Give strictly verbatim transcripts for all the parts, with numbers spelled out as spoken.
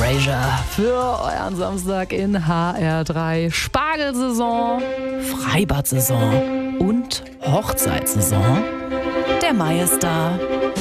Fraser für euren Samstag in H R drei. Spargelsaison, Freibad-Saison und Hochzeitssaison. Der Mai ist da.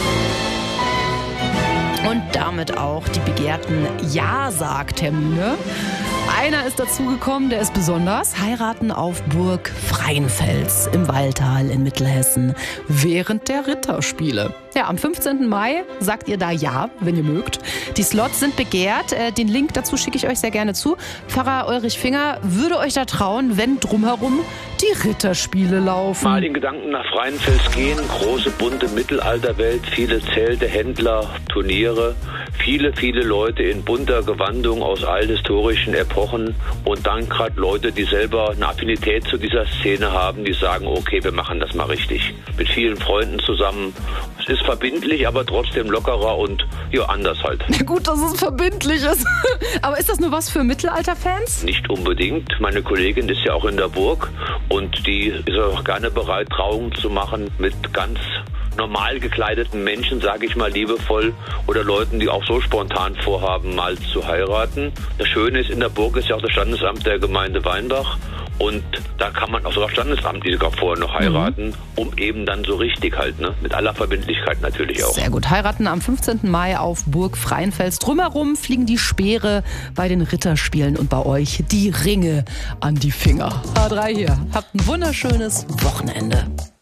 Und damit auch die begehrten Ja-Sag-Termine. Einer ist dazugekommen, der ist besonders. Heiraten auf Burg Freienfels im Waldtal in Mittelhessen während der Ritterspiele. Ja, am fünfzehnten Mai sagt ihr da Ja, wenn ihr mögt. Die Slots sind begehrt. Den Link dazu schicke ich euch sehr gerne zu. Pfarrer Ulrich Finger würde euch da trauen, wenn drumherum die Ritterspiele laufen. Mal in Gedanken nach Freienfels gehen. Große, bunte Mittelalterwelt, viele Zelte, Händler, Turniere, viele, viele Leute in bunter Gewandung aus althistorischen Epochen und dann gerade Leute, die selber eine Affinität zu dieser Szene haben, die sagen, okay, wir machen das mal richtig. Mit vielen Freunden zusammen. Es ist verbindlich, aber trotzdem lockerer und ja, anders halt. Ja, gut, dass es verbindlich ist. Aber ist das nur was für Mittelalterfans? Nicht unbedingt. Meine Kollegin ist ja auch in der Burg und die ist auch gerne bereit, Trauungen zu machen mit ganz normal gekleideten Menschen, sage ich mal liebevoll, oder Leuten, die auch so spontan vorhaben, mal zu heiraten. Das Schöne ist, in der Burg ist ja auch das Standesamt der Gemeinde Weinbach. Und da kann man auch sogar standesamtlich sogar vorher noch heiraten, mhm. um eben dann so richtig halt, ne? Mit aller Verbindlichkeit natürlich auch. Sehr gut. Heiraten am fünfzehnten Mai auf Burg Freienfels. Drumherum fliegen die Speere bei den Ritterspielen und bei euch die Ringe an die Finger. H drei hier. Habt ein wunderschönes Wochenende.